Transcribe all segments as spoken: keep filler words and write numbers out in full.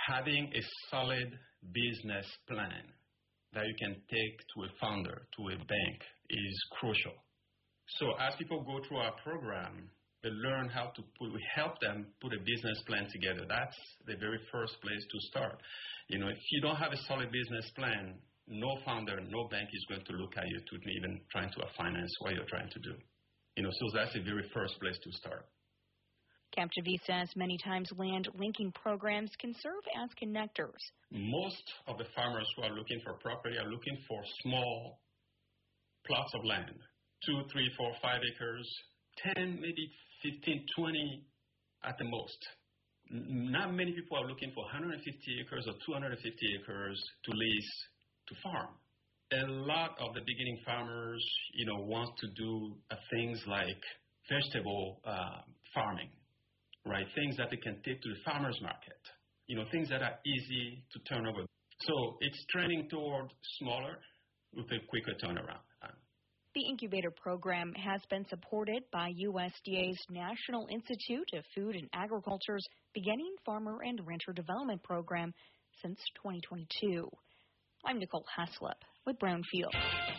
having a solid business plan that you can take to a founder, to a bank, is crucial. So as people go through our program, they learn how to put, we help them put a business plan together. That's the very first place to start. You know, if you don't have a solid business plan, no founder, no bank is going to look at you to even trying to finance what you're trying to do. You know, so that's the very first place to start. Captivy says many times land linking programs can serve as connectors. Most of the farmers who are looking for property are looking for small plots of land, two, three, four, five acres, ten, maybe fifteen, twenty at the most. Not many people are looking for one hundred fifty acres or two hundred fifty acres to lease to farm. A lot of the beginning farmers, you know, want to do uh, things like vegetable uh, farming. Right, things that they can take to the farmer's market, you know, things that are easy to turn over. So it's trending toward smaller with a quicker turnaround. The incubator program has been supported by U S D A's National Institute of Food and Agriculture's Beginning Farmer and Rancher Development Program since twenty twenty-two. I'm Nicole Haslip with Brownfield.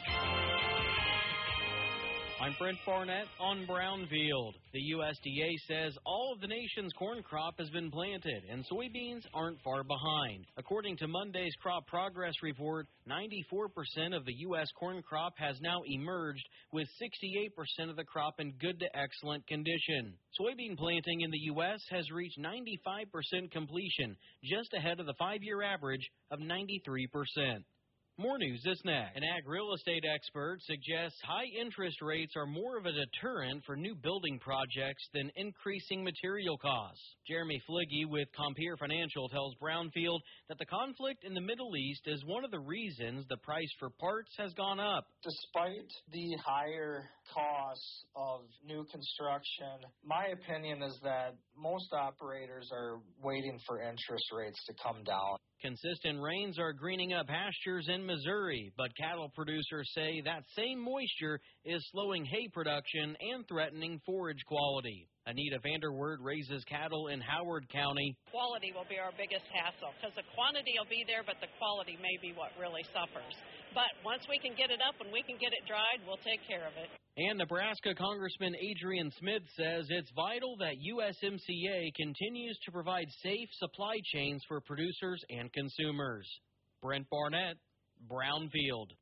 I'm Brent Barnett on Brownfield. The U S D A says all of the nation's corn crop has been planted and soybeans aren't far behind. According to Monday's crop progress report, ninety-four percent of the U S corn crop has now emerged, with sixty-eight percent of the crop in good to excellent condition. Soybean planting in the U S has reached ninety-five percent completion, just ahead of the five-year average of ninety-three percent. More news this next. An ag real estate expert suggests high interest rates are more of a deterrent for new building projects than increasing material costs. Jeremy Fligge with Compeer Financial tells Brownfield that the conflict in the Middle East is one of the reasons the price for parts has gone up. Despite the higher costs of new construction, my opinion is that most operators are waiting for interest rates to come down. Consistent rains are greening up pastures in Missouri, but cattle producers say that same moisture is slowing hay production and threatening forage quality. Anita Vanderwert raises cattle in Howard County. Quality will be our biggest hassle because the quantity will be there, but the quality may be what really suffers. But once we can get it up and we can get it dried, we'll take care of it. And Nebraska Congressman Adrian Smith says it's vital that U S M C A continues to provide safe supply chains for producers and consumers. Brent Barnett, Brownfield.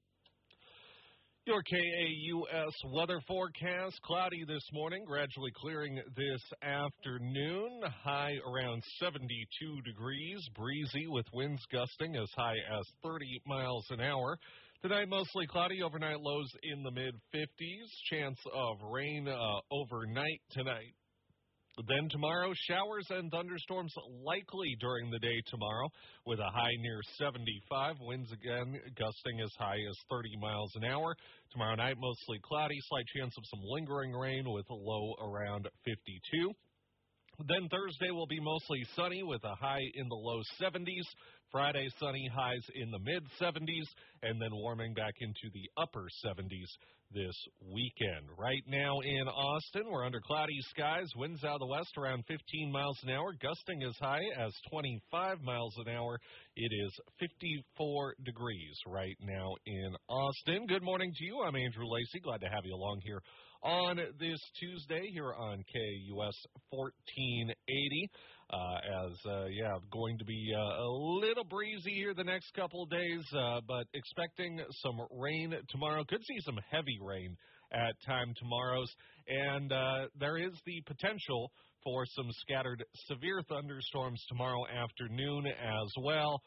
Your K A U S weather forecast, cloudy this morning, gradually clearing this afternoon. High around seventy-two degrees, breezy with winds gusting as high as thirty miles an hour. Tonight, mostly cloudy, overnight lows in the mid-fifties. Chance of rain uh, overnight tonight. Then tomorrow, showers and thunderstorms likely during the day tomorrow with a high near seventy-five. Winds again gusting as high as thirty miles an hour. Tomorrow night, mostly cloudy, slight chance of some lingering rain with a low around fifty-two. Then Thursday will be mostly sunny with a high in the low seventies. Friday, sunny, highs in the mid-seventies, and then warming back into the upper seventies this weekend. Right now in Austin, we're under cloudy skies, winds out of the west around fifteen miles an hour, gusting as high as twenty-five miles an hour. It is fifty-four degrees right now in Austin. Good morning to you. I'm Andrew Lacey. Glad to have you along here on this Tuesday here on K A U S fourteen eighty. Uh, as, uh, yeah, going to be uh, a little breezy here the next couple of days, uh, but expecting some rain tomorrow. Could see some heavy rain at time tomorrows, and uh, there is the potential for some scattered severe thunderstorms tomorrow afternoon as well.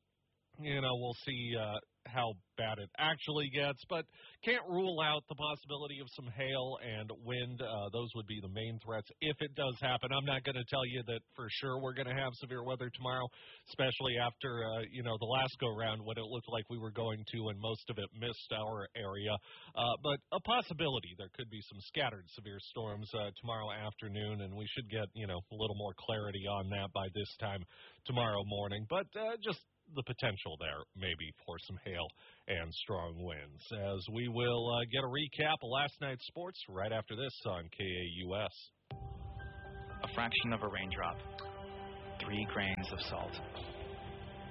You know, we'll see uh, how bad it actually gets, but can't rule out the possibility of some hail and wind. Uh, those would be the main threats if it does happen. I'm not going to tell you that for sure we're going to have severe weather tomorrow, especially after, uh, you know, the last go-round when it looked like we were going to and most of it missed our area. Uh, but a possibility there could be some scattered severe storms uh, tomorrow afternoon, and we should get, you know, a little more clarity on that by this time tomorrow morning. But uh, just the potential there, maybe, for some hail and strong winds. As we will uh, get a recap of last night's sports right after this on K A U S. A fraction of a raindrop, three grains of salt.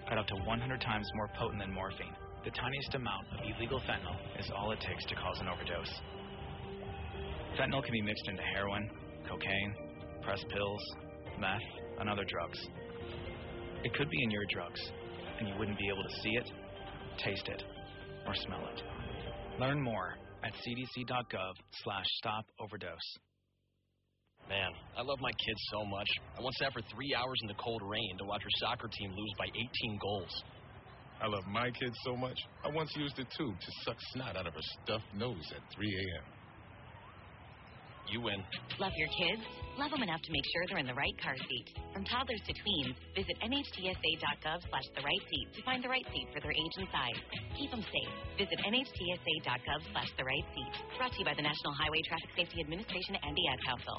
at up to one hundred times more potent than morphine. The tiniest amount of illegal fentanyl is all it takes to cause an overdose. Fentanyl can be mixed into heroin, cocaine, pressed pills, meth, and other drugs. It could be in your drugs, and you wouldn't be able to see it, taste it, or smell it. Learn more at cdc.gov slash stop overdose. Man, I love my kids so much. I once sat for three hours in the cold rain to watch her soccer team lose by eighteen goals. I love my kids so much, I once used it too to suck snot out of her stuffed nose at three a.m. You win. Love your kids? Love them enough to make sure they're in the right car seat. From toddlers to tweens, visit nhtsa.gov slash the right seat to find the right seat for their age and size. Keep them safe. Visit nhtsa.gov slash the right seat. Brought to you by the National Highway Traffic Safety Administration and the Ad Council.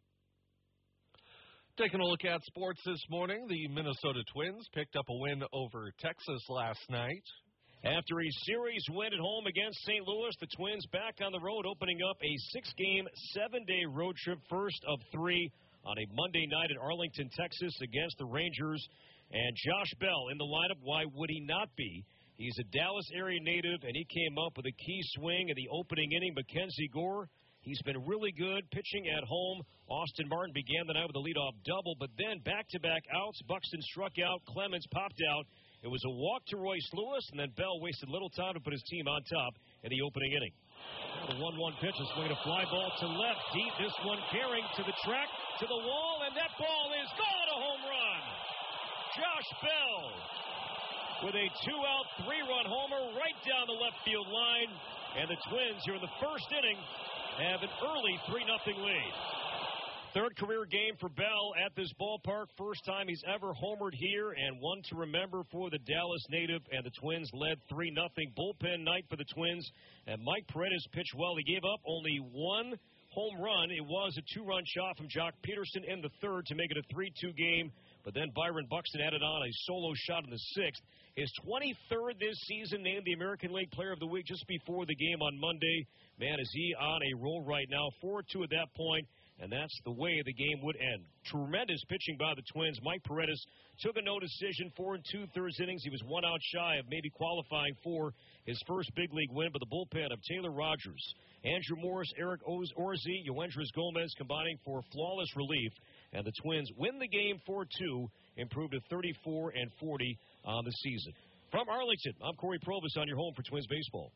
Taking a look at sports this morning, the Minnesota Twins picked up a win over Texas last night. After a series win at home against Saint Louis, the Twins back on the road, opening up a six-game, seven-day road trip, first of three on a Monday night in Arlington, Texas, against the Rangers. And Josh Bell in the lineup, why would he not be? He's a Dallas area native, and he came up with a key swing in the opening inning. Mackenzie Gore, he's been really good pitching at home. Austin Martin began the night with a leadoff double, but then back-to-back outs. Buxton struck out. Clemens popped out. It was a walk to Royce Lewis, and then Bell wasted little time to put his team on top in the opening inning. The one one pitch is swinging a fly ball to left, deep. This one carrying to the track, to the wall, and that ball is gone, a home run. Josh Bell with a two-out, three-run homer right down the left field line, and the Twins here in the first inning have an early three nothing lead. Third career game for Bell at this ballpark. First time he's ever homered here, and one to remember for the Dallas native. And the Twins led three nothing. Bullpen night for the Twins. And Mike Paredes pitched well. He gave up only one home run. It was a two-run shot from Jock Peterson in the third to make it a three two game. But then Byron Buxton added on a solo shot in the sixth. His twenty-third this season, named the American League Player of the Week just before the game on Monday. Man, is he on a roll right now. four two at that point. And that's the way the game would end. Tremendous pitching by the Twins. Mike Paredes took a no decision, four and two-thirds innings. He was one out shy of maybe qualifying for his first big league win. But the bullpen of Taylor Rogers, Andrew Morris, Eric Orzi, Yoendris Gomez combining for flawless relief. And the Twins win the game four two, improved to thirty-four and forty on the season. From Arlington, I'm Corey Provis on your home for Twins baseball.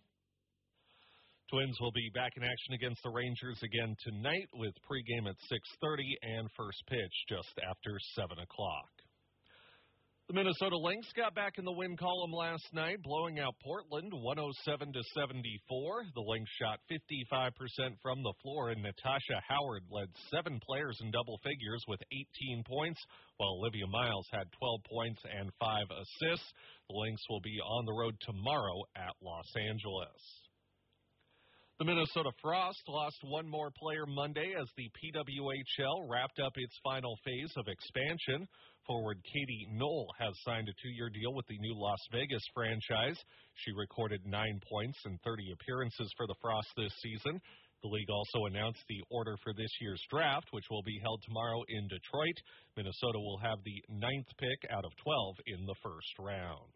Twins will be back in action against the Rangers again tonight with pregame at six thirty and first pitch just after seven o'clock. The Minnesota Lynx got back in the win column last night, blowing out Portland one oh seven to seventy-four. The Lynx shot fifty-five percent from the floor, and Natasha Howard led seven players in double figures with eighteen points, while Olivia Miles had twelve points and five assists. The Lynx will be on the road tomorrow at Los Angeles. The Minnesota Frost lost one more player Monday as the P W H L wrapped up its final phase of expansion. Forward Katie Knoll has signed a two-year deal with the new Las Vegas franchise. She recorded nine points in thirty appearances for the Frost this season. The league also announced the order for this year's draft, which will be held tomorrow in Detroit. Minnesota will have the ninth pick out of twelve in the first round.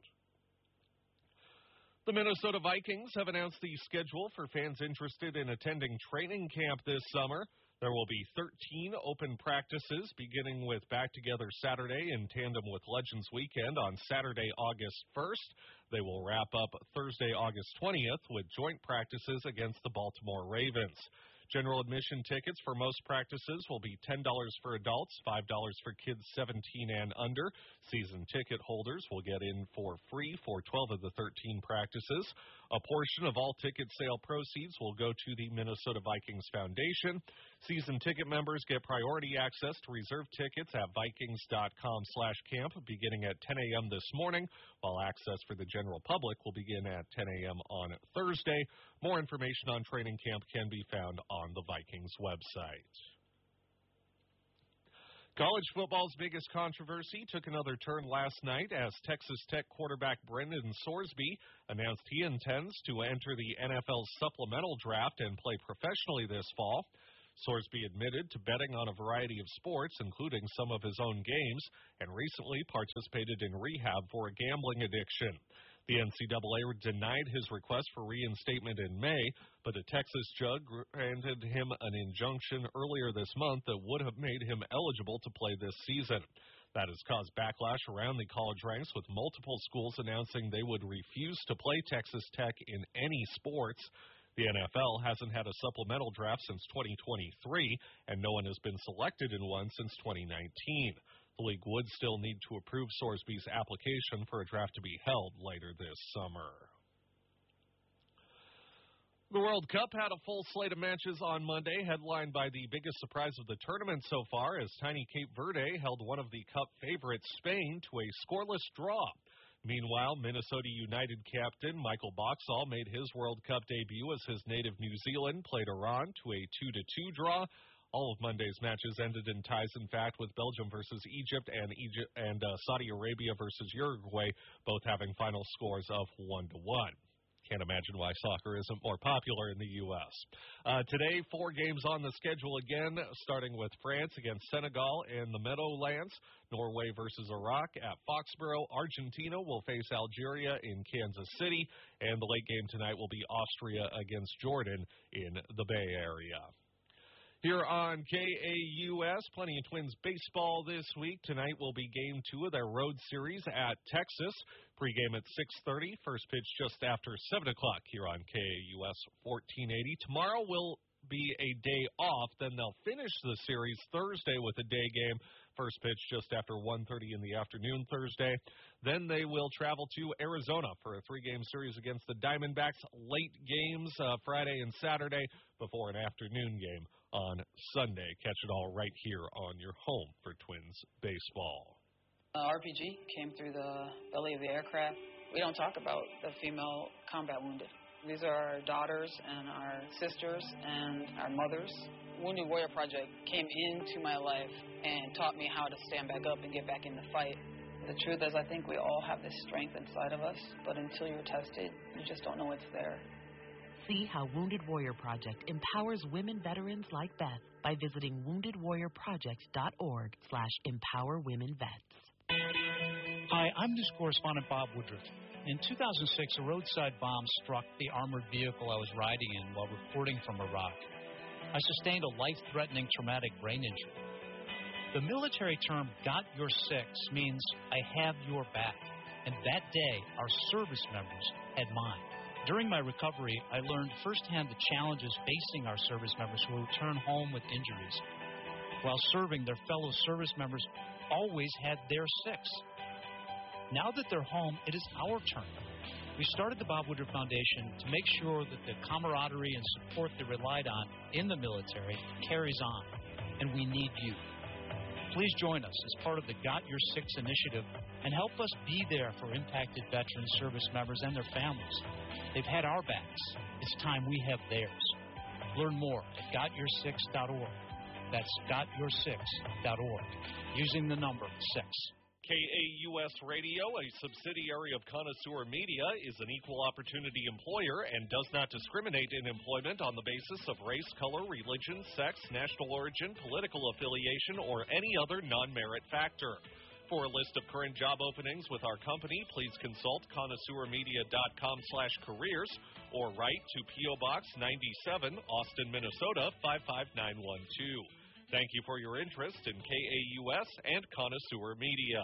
The Minnesota Vikings have announced the schedule for fans interested in attending training camp this summer. There will be thirteen open practices, beginning with Back Together Saturday in tandem with Legends Weekend on Saturday, August first. They will wrap up Thursday, August twentieth with joint practices against the Baltimore Ravens. General admission tickets for most practices will be ten dollars for adults, five dollars for kids seventeen and under. Season ticket holders will get in for free for twelve of the thirteen practices. A portion of all ticket sale proceeds will go to the Minnesota Vikings Foundation. Season ticket members get priority access to reserve tickets at vikings.com slash camp beginning at ten a.m. this morning, while access for the general public will begin at ten a.m. on Thursday. More information on training camp can be found on the Vikings website. College football's biggest controversy took another turn last night as Texas Tech quarterback Brendan Sorsby announced he intends to enter the N F L's supplemental draft and play professionally this fall. Sorsby admitted to betting on a variety of sports, including some of his own games, and recently participated in rehab for a gambling addiction. The N C double A denied his request for reinstatement in May, but a Texas judge granted him an injunction earlier this month that would have made him eligible to play this season. That has caused backlash around the college ranks, with multiple schools announcing they would refuse to play Texas Tech in any sports. The N F L hasn't had a supplemental draft since twenty twenty-three, and no one has been selected in one since twenty nineteen. The league would still need to approve Sorsby's application for a draft to be held later this summer. The World Cup had a full slate of matches on Monday, headlined by the biggest surprise of the tournament so far, as tiny Cape Verde held one of the Cup favorites, Spain, to a scoreless draw. Meanwhile, Minnesota United captain Michael Boxall made his World Cup debut as his native New Zealand played Iran to a two to two draw. All of Monday's matches ended in ties, in fact, with Belgium versus Egypt and Egypt and uh, Saudi Arabia versus Uruguay, both having final scores of one to one. Can't imagine why soccer isn't more popular in the U S Uh, today, four games on the schedule again, starting with France against Senegal in the Meadowlands, Norway versus Iraq at Foxborough, Argentina will face Algeria in Kansas City, and the late game tonight will be Austria against Jordan in the Bay Area. Here on K A U S, plenty of Twins baseball this week. Tonight will be game two of their road series at Texas. Pre-game at six thirty, first pitch just after seven o'clock here on K A U S fourteen eighty. Tomorrow will be a day off. Then they'll finish the series Thursday with a day game. First pitch just after one thirty in the afternoon Thursday. Then they will travel to Arizona for a three-game series against the Diamondbacks. Late games uh, Friday and Saturday before an afternoon game on Sunday. Catch it all right here on your home for Twins baseball. Uh, R P G came through the belly of the aircraft. We don't talk about the female combat wounded. These are our daughters and our sisters and our mothers. Wounded Warrior Project came into my life and taught me how to stand back up and get back in the fight. The truth is, I think we all have this strength inside of us, but until you're tested, you just don't know it's there. See how Wounded Warrior Project empowers women veterans like Beth by visiting wounded warrior project dot org slash empower women vets. Hi, I'm news correspondent Bob Woodruff. In two thousand six, a roadside bomb struck the armored vehicle I was riding in while reporting from Iraq. I sustained a life-threatening traumatic brain injury. The military term, got your six, means I have your back. And that day, our service members had mine. During my recovery, I learned firsthand the challenges facing our service members who return home with injuries. While serving, their fellow service members always had their six. Now that they're home, it is our turn. We started the Bob Woodruff Foundation to make sure that the camaraderie and support they relied on in the military carries on, and we need you. Please join us as part of the Got Your Six initiative and help us be there for impacted veteran service members and their families. They've had our backs. It's time we have theirs. Learn more at got your six dot org. That's got your six dot org, using the number six. K A U S Radio, a subsidiary of Connoisseur Media, is an equal opportunity employer and does not discriminate in employment on the basis of race, color, religion, sex, national origin, political affiliation, or any other non-merit factor. For a list of current job openings with our company, please consult connoisseur media dot com slash careers or write to P O Box ninety-seven, Austin, Minnesota five five nine one two. Thank you for your interest in K A U S and Connoisseur Media.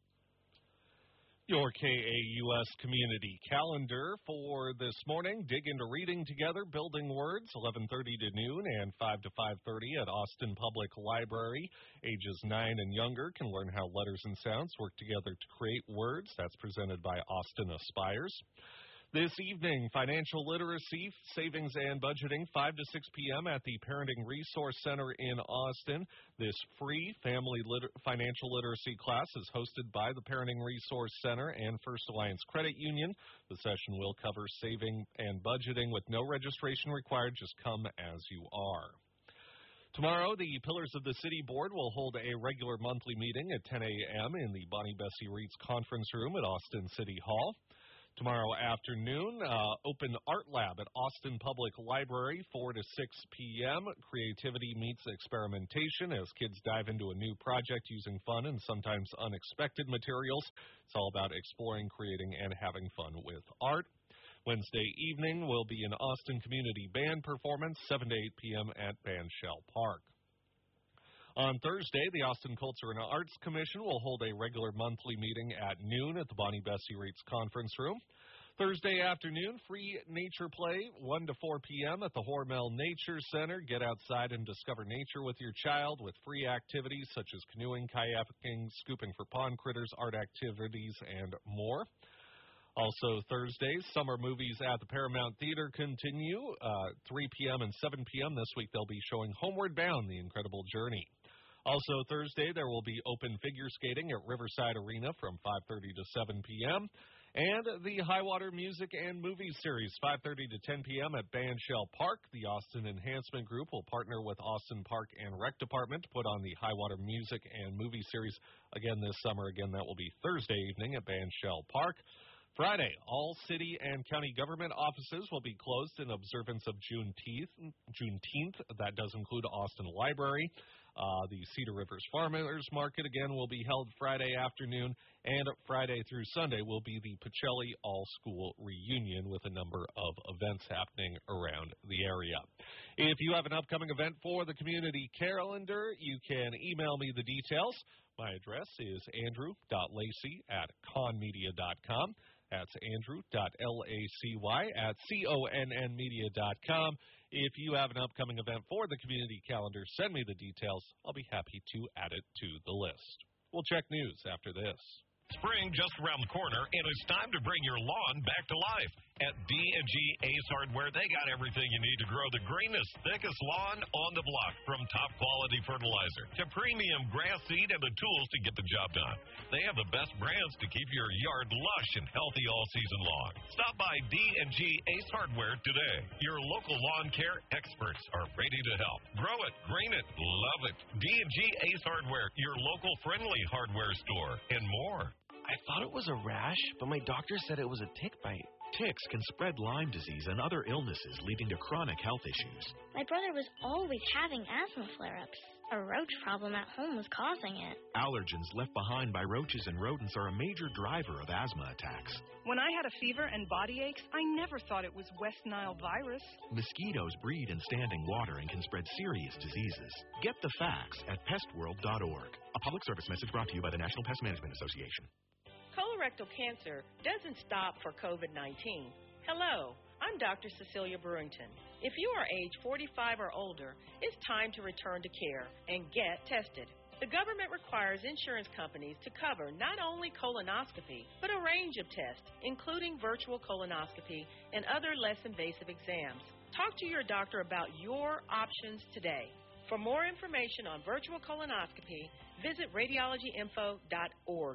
Your K A U S community calendar for this morning. Dig into reading together, building words, eleven thirty to noon and five to five thirty at Austin Public Library. Ages nine and younger can learn how letters and sounds work together to create words. That's presented by Austin Aspires. This evening, financial literacy, savings, and budgeting, five to six p.m. at the Parenting Resource Center in Austin. This free family liter- financial literacy class is hosted by the Parenting Resource Center and First Alliance Credit Union. The session will cover saving and budgeting with no registration required. Just come as you are. Tomorrow, the Pillars of the City Board will hold a regular monthly meeting at ten a.m. in the Bonnie Bessie Reitz Conference Room at Austin City Hall. Tomorrow afternoon, uh, open art lab at Austin Public Library, four to six p.m. Creativity meets experimentation as kids dive into a new project using fun and sometimes unexpected materials. It's all about exploring, creating, and having fun with art. Wednesday evening will be an Austin Community Band performance, seven to eight p.m. at Bandshell Park. On Thursday, the Austin Culture and Arts Commission will hold a regular monthly meeting at noon at the Bonnie Bessie Reitz Conference Room. Thursday afternoon, free nature play, one to four p.m. at the Hormel Nature Center. Get outside and discover nature with your child with free activities such as canoeing, kayaking, scooping for pond critters, art activities, and more. Also Thursdays, summer movies at the Paramount Theater continue, uh, three p.m. and seven p.m. This week they'll be showing Homeward Bound, The Incredible Journey. Also Thursday, there will be open figure skating at Riverside Arena from five thirty to seven p.m. And the Highwater Music and Movies Series, five thirty to ten p.m. at Bandshell Park. The Austin Enhancement Group will partner with Austin Park and Rec Department to put on the Highwater Music and Movie Series again this summer. Again, that will be Thursday evening at Bandshell Park. Friday, all city and county government offices will be closed in observance of Juneteenth. Juneteenth. That does include Austin Library. Uh, the Cedar Rivers Farmers Market, again, will be held Friday afternoon, and Friday through Sunday will be the Pacelli All-School Reunion with a number of events happening around the area. If you have an upcoming event for the community calendar, you can email me the details. My address is andrew dot lacy at conmedia dot com. That's andrew dot lacy at conn media dot com. If you have an upcoming event for the community calendar, send me the details. I'll be happy to add it to the list. We'll check news after this. Spring just around the corner, and it's time to bring your lawn back to life. At D and G Ace Hardware, they got everything you need to grow the greenest, thickest lawn on the block, from top-quality fertilizer to premium grass seed and the tools to get the job done. They have the best brands to keep your yard lush and healthy all season long. Stop by D and G Ace Hardware today. Your local lawn care experts are ready to help. Grow it, green it, love it. D and G Ace Hardware, your local friendly hardware store, and more. I thought it was a rash, but my doctor said it was a tick bite. Ticks can spread Lyme disease and other illnesses, leading to chronic health issues. My brother was always having asthma flare-ups. A roach problem at home was causing it. Allergens left behind by roaches and rodents are a major driver of asthma attacks. When I had a fever and body aches, I never thought it was West Nile virus. Mosquitoes breed in standing water and can spread serious diseases. Get the facts at pest world dot org. A public service message brought to you by the National Pest Management Association. Colorectal cancer doesn't stop for COVID nineteen. Hello, I'm Doctor Cecilia Brewington. If you are age forty-five or older, it's time to return to care and get tested. The government requires insurance companies to cover not only colonoscopy, but a range of tests, including virtual colonoscopy and other less invasive exams. Talk to your doctor about your options today. For more information on virtual colonoscopy, visit radiology info dot org.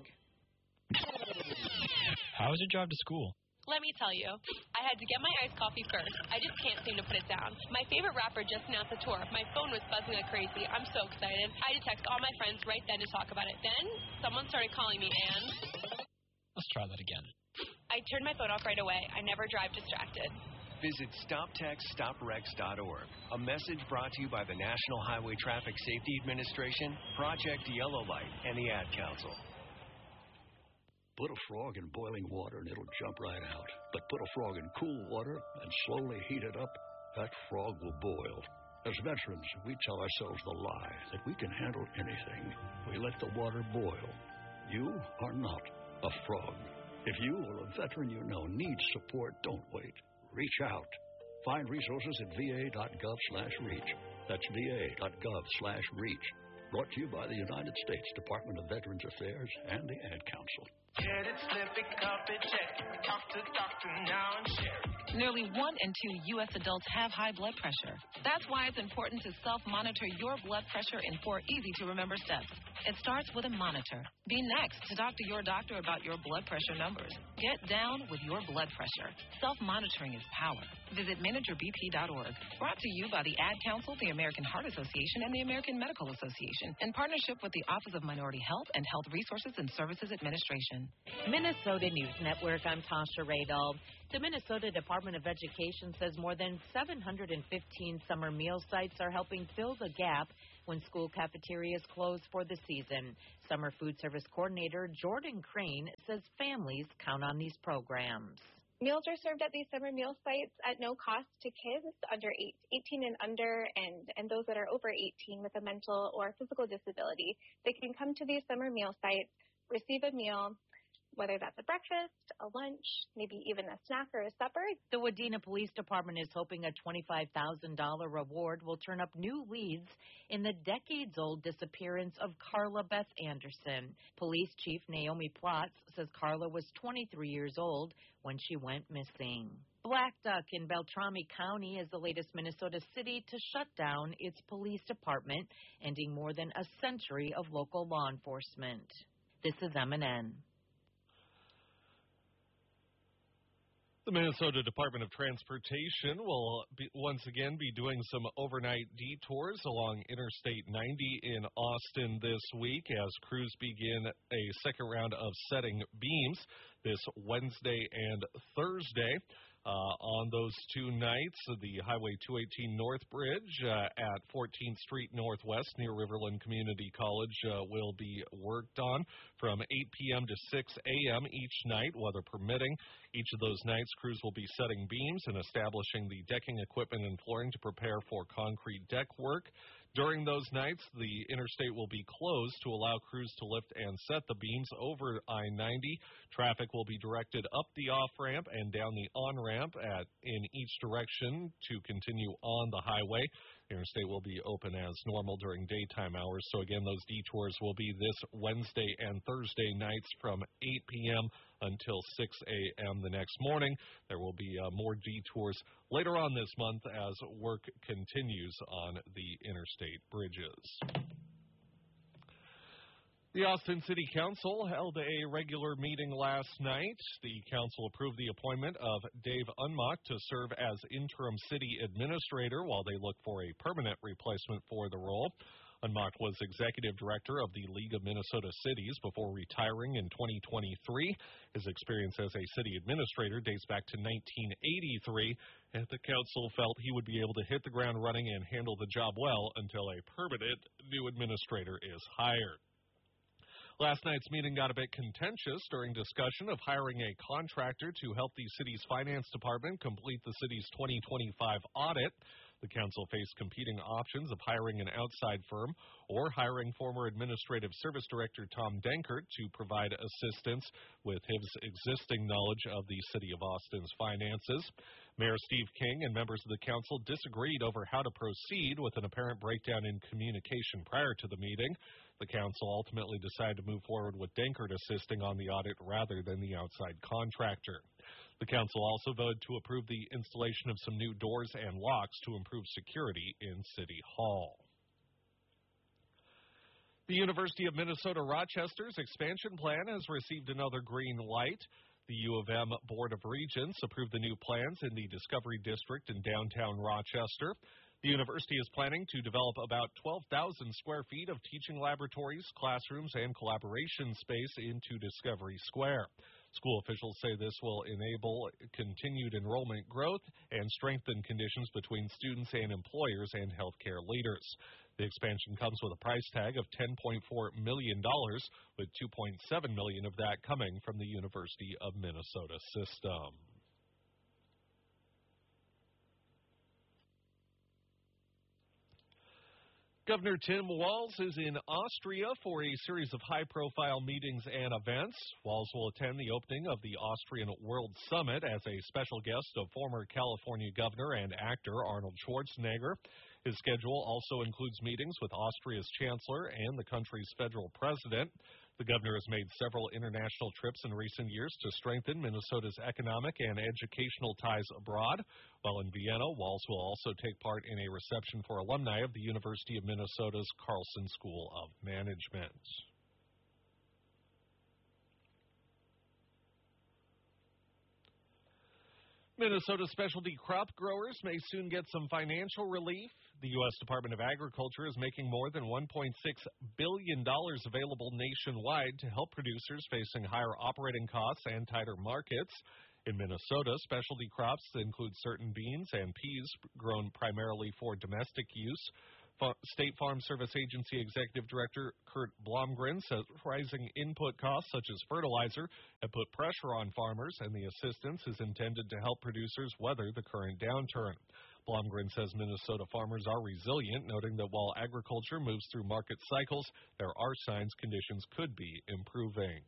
How was your drive to school? Let me tell you, I had to get my iced coffee first. I just can't seem to put it down. My favorite rapper just announced a tour. My phone was buzzing like crazy. I'm so excited. I had to text all my friends right then to talk about it. Then, someone started calling me, and... Let's try that again. I turned my phone off right away. I never drive distracted. Visit stop text stop wrecks dot org. A message brought to you by the National Highway Traffic Safety Administration, Project Yellow Light, and the Ad Council. Put a frog in boiling water and it'll jump right out. But put a frog in cool water and slowly heat it up, that frog will boil. As veterans, we tell ourselves the lie that we can handle anything. We let the water boil. You are not a frog. If you or a veteran you know needs support, don't wait. Reach out. Find resources at v a dot gov slash reach. That's v a dot gov slash reach. Brought to you by the United States Department of Veterans Affairs and the Ad Council. Get it, slip it, cup it, check it. Talk to doctor now and share it. Nearly one in two U S adults have high blood pressure. That's why it's important to self-monitor your blood pressure in four easy-to-remember steps. It starts with a monitor. Be next to talk to your doctor about your blood pressure numbers. Get down with your blood pressure. Self-monitoring is power. Visit manager b p dot org. Brought to you by the Ad Council, the American Heart Association, and the American Medical Association. Administration in partnership with the Office of Minority Health and Health Resources and Services Administration. Minnesota News Network, I'm Tasha Radel. The Minnesota Department of Education says more than seven hundred fifteen summer meal sites are helping fill the gap when school cafeterias close for the season. Summer Food Service Coordinator Jordan Crane says families count on these programs. Meals are served at these summer meal sites at no cost to kids under eight, eighteen and under, and, and those that are over eighteen with a mental or physical disability. They can come to these summer meal sites, receive a meal, whether that's a breakfast, a lunch, maybe even a snack or a supper. The Wadena Police Department is hoping a twenty-five thousand dollars reward will turn up new leads in the decades-old disappearance of Carla Beth Anderson. Police Chief Naomi Plotz says Carla was twenty-three years old when she went missing. Black Duck in Beltrami County is the latest Minnesota city to shut down its police department, ending more than a century of local law enforcement. This is M and N. The Minnesota Department of Transportation will be, once again be doing some overnight detours along Interstate ninety in Austin this week as crews begin a second round of setting beams this Wednesday and Thursday. Uh, on those two nights, the Highway two eighteen North Bridge uh, at fourteenth Street Northwest near Riverland Community College uh, will be worked on from eight p.m. to six a.m. each night, weather permitting. Each of those nights, crews will be setting beams and establishing the decking equipment and flooring to prepare for concrete deck work. During those nights, the interstate will be closed to allow crews to lift and set the beams over I ninety. Traffic will be directed up the off-ramp and down the on-ramp at in each direction to continue on the highway. The interstate will be open as normal during daytime hours. So, again, those detours will be this Wednesday and Thursday nights from eight p.m. until six a.m. the next morning. There will be uh, more detours later on this month as work continues on the interstate bridges. The Austin City Council held a regular meeting last night. The council approved the appointment of Dave Unmock to serve as interim city administrator while they look for a permanent replacement for the role. Unmock was executive director of the League of Minnesota Cities before retiring in twenty twenty-three. His experience as a city administrator dates back to nineteen eighty-three, and the council felt he would be able to hit the ground running and handle the job well until a permanent new administrator is hired. Last night's meeting got a bit contentious during discussion of hiring a contractor to help the city's finance department complete the city's twenty twenty-five audit. The council faced competing options of hiring an outside firm or hiring former Administrative Service Director Tom Dankert to provide assistance with his existing knowledge of the City of Austin's finances. Mayor Steve King and members of the council disagreed over how to proceed with an apparent breakdown in communication prior to the meeting. The council ultimately decided to move forward with Dankert assisting on the audit rather than the outside contractor. The council also voted to approve the installation of some new doors and locks to improve security in City Hall. The University of Minnesota Rochester's expansion plan has received another green light. The U of M Board of Regents approved the new plans in the Discovery District in downtown Rochester. The university is planning to develop about twelve thousand square feet of teaching laboratories, classrooms, and collaboration space into Discovery Square. School officials say this will enable continued enrollment growth and strengthen conditions between students and employers and healthcare leaders. The expansion comes with a price tag of ten point four million dollars, with two point seven million dollars of that coming from the University of Minnesota system. Governor Tim Walz is in Austria for a series of high-profile meetings and events. Walz will attend the opening of the Austrian World Summit as a special guest of former California Governor and actor Arnold Schwarzenegger. His schedule also includes meetings with Austria's chancellor and the country's federal president. The governor has made several international trips in recent years to strengthen Minnesota's economic and educational ties abroad. While in Vienna, Walz will also take part in a reception for alumni of the University of Minnesota's Carlson School of Management. Minnesota specialty crop growers may soon get some financial relief. The U S Department of Agriculture is making more than one point six billion dollars available nationwide to help producers facing higher operating costs and tighter markets. In Minnesota, specialty crops include certain beans and peas grown primarily for domestic use. State Farm Service Agency Executive Director Kurt Blomgren says rising input costs such as fertilizer have put pressure on farmers, and the assistance is intended to help producers weather the current downturn. Blomgren says Minnesota farmers are resilient, noting that while agriculture moves through market cycles, there are signs conditions could be improving.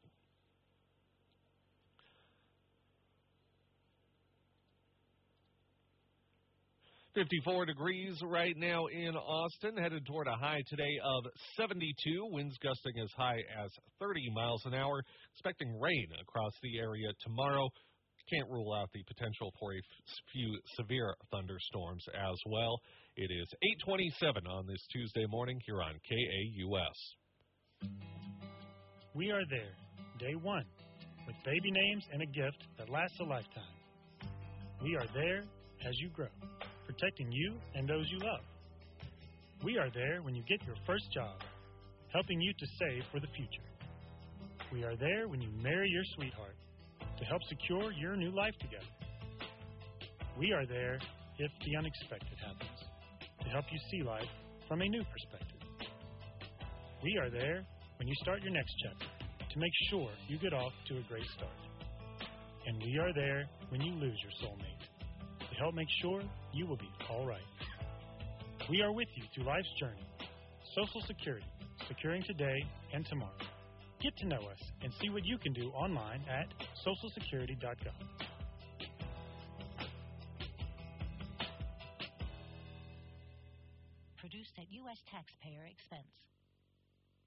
fifty-four degrees right now in Austin, headed toward a high today of seventy-two, winds gusting as high as thirty miles an hour. Expecting rain across the area tomorrow. Can't rule out the potential for a few severe thunderstorms as well. It is eight twenty-seven on this Tuesday morning here on K A U S. We are there, day one, with baby names and a gift that lasts a lifetime. We are there as you grow, protecting you and those you love. We are there when you get your first job, helping you to save for the future. We are there when you marry your sweetheart, to help secure your new life together. We are there if the unexpected happens, to help you see life from a new perspective. We are there when you start your next chapter, to make sure you get off to a great start. And we are there when you lose your soulmate, to help make sure you will be all right. We are with you through life's journey. Social Security, securing today and tomorrow. Get to know us and see what you can do online at social security dot gov. Produced at U S taxpayer expense.